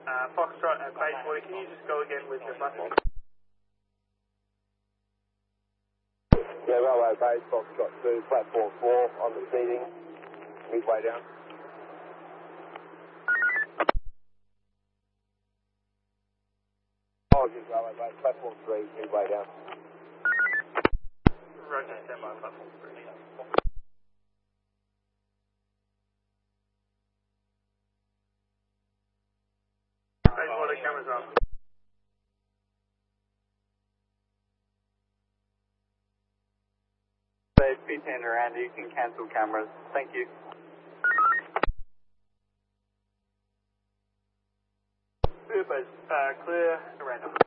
Foxtrot and Bayswater, can you just go again with the platform? Yeah, Railway Base, Foxtrot 2, platform 4 on the seating, midway down. Apologies, Railway Base, platform 3, midway down. Roger, stand by platform 3. Bayswater, cameras on. P10 around, you can cancel cameras. Thank you. Clear, clear, random.